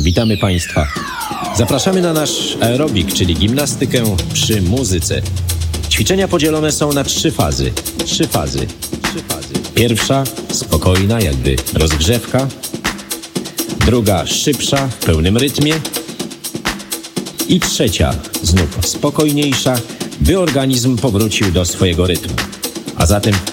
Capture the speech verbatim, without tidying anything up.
Witamy Państwa. Zapraszamy na nasz aerobik, czyli gimnastykę przy muzyce. Ćwiczenia podzielone są na trzy fazy. Trzy fazy. Trzy fazy. Pierwsza, spokojna, jakby rozgrzewka. Druga, szybsza, w pełnym rytmie. I trzecia, znów spokojniejsza, by organizm powrócił do swojego rytmu. A zatem